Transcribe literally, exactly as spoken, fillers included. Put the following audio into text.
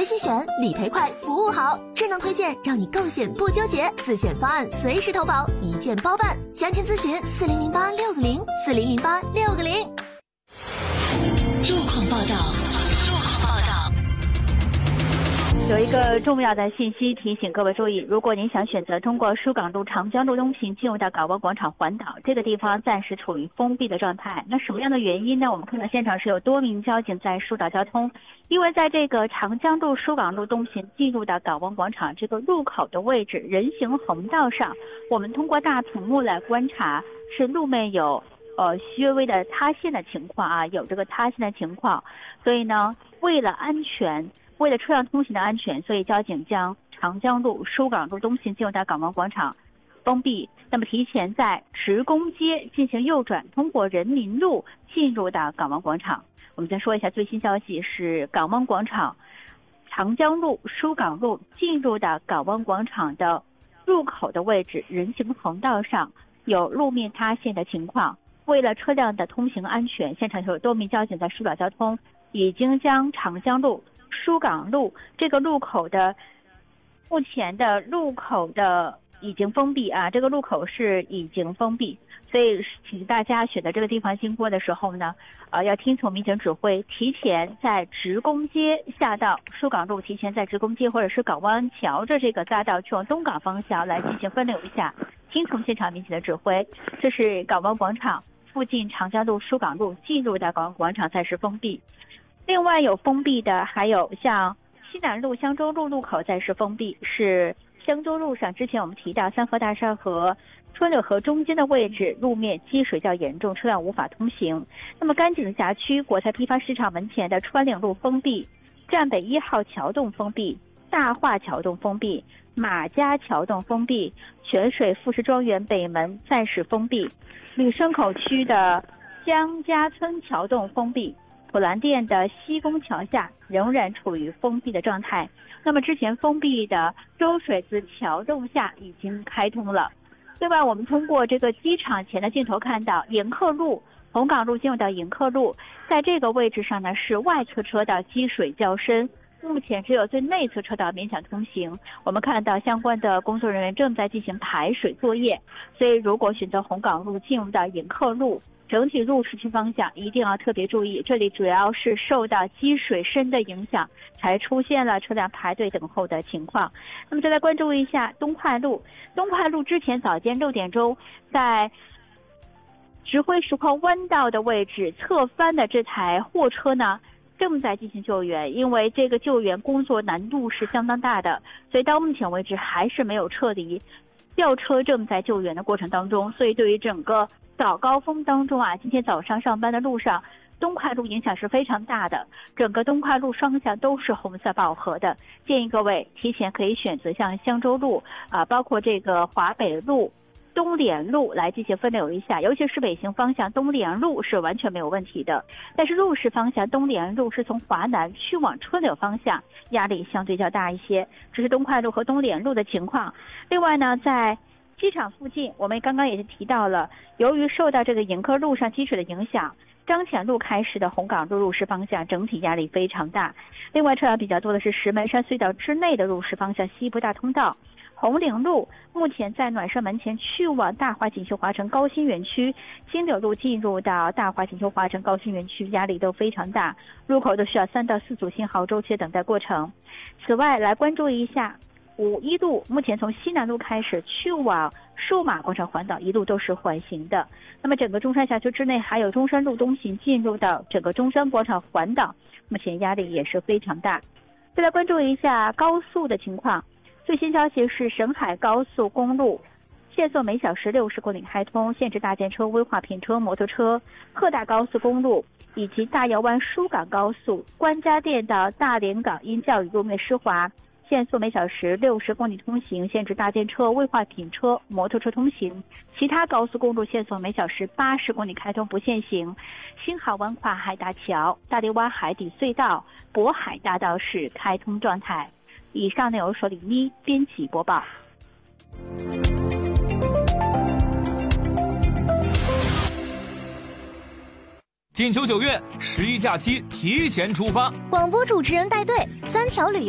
细选，理赔快，服务好，智能推荐让你购险不纠结，自选方案随时投保，一键包办。详情咨询四零零八六个零四零零八六个零。 路况报道。路况报道。 有一个重要的信息提醒各位注意，如果您想选择通过疏港路、长江路东行进入到港湾广场环岛，这个地方暂时处于封闭的状态。那什么样的原因呢？我们看到现场是有多名交警在疏导交通，因为在这个长江路、疏港路东行进入到港湾广场这个入口的位置，人行横道上，我们通过大屏幕来观察，是路面有呃略微的塌陷的情况啊，有这个塌陷的情况，所以呢，为了安全。为了车辆通行的安全，所以交警将长江路、疏港路东行进入到港湾广场封闭。那么提前在职工街进行右转，通过人民路进入到港湾广场。我们再说一下最新消息是港湾广场、长江路、疏港路进入到港湾广场的入口的位置，人行横道上有路面塌陷的情况。为了车辆的通行安全，现场有多名交警在疏导交通，已经将长江路、疏港路这个路口的目前的路口的已经封闭啊，这个路口是已经封闭，所以请大家选择这个地方经过的时候呢，呃，要听从民警指挥，提前在职工街下道疏港路，提前在职工街或者是港湾桥的这个匝道去往东港方向来进行分流一下，听从现场民警的指挥。这是港湾广场附近长江路、疏港路进入的港湾广场暂时封闭。另外有封闭的还有像西南路、香洲路路口暂时封闭，是香洲路上之前我们提到三河大山和春柳河中间的位置路面积水较严重，车辆无法通行。那么甘井辖区国菜批发市场门前的川岭路封闭，站北一号桥洞封闭，大化桥洞封闭，马家桥洞封闭，泉水富士庄园北门暂时封闭，旅顺口区的江家村桥洞封闭，普兰店的西宫桥下仍然处于封闭的状态。那么之前封闭的周水子桥洞下已经开通了。另外我们通过这个机场前的镜头看到，迎客路、红港路进入到迎客路，在这个位置上呢是外侧车道积水较深，目前只有最内侧车道勉强通行。我们看到相关的工作人员正在进行排水作业，所以如果选择红港路进入到迎客路，整体入市区方向一定要特别注意，这里主要是受到积水深的影响，才出现了车辆排队等候的情况。那么再来关注一下东快路，东快路之前早间六点钟，在直辉石矿弯道的位置侧翻的这台货车呢，正在进行救援，因为这个救援工作难度是相当大的，所以到目前为止还是没有撤离。吊车正在救援的过程当中，所以对于整个早高峰当中啊，今天早上上班的路上，东快路影响是非常大的，整个东快路双向都是红色饱和的，建议各位提前可以选择像香洲路啊，包括这个华北路、东联路来进行分流一下，尤其是北行方向东联路是完全没有问题的，但是入市方向东联路是从华南去往春柳方向，压力相对较大一些，这是东快路和东联路的情况。另外呢，在机场附近，我们刚刚也是提到了，由于受到这个迎客路上积水的影响，张前路开始的红港路入市方向整体压力非常大。另外车辆比较多的是石门山隧道之内的入市方向西部大通道，红岭路目前在暖社门前去往大华锦绣华城高新园区，金柳路进入到大华锦绣华城高新园区压力都非常大，入口都需要三到四组信号周期等待过程。此外来关注一下五一路，目前从西南路开始去往数码广场环岛一路都是缓行的。那么整个中山辖区之内还有中山路东行进入到整个中山广场环岛，目前压力也是非常大。再来关注一下高速的情况，最新消息是沈海高速公路限速每小时六十公里开通，限制大件车、危化品车、摩托车。鹤大高速公路以及大窑湾疏港高速关家店到大连港因降雨路面湿滑，限速每小时六十公里通行，限制大件车、危化品车、摩托车通行。其他高速公路限速每小时八十公里开通，不限行。新海湾跨海大桥、大荔湾海底隧道、渤海大道是开通状态。以上内容由李妮编辑播报。 金秋九月，十一假期提前出发。 广播主持人带队，三条旅游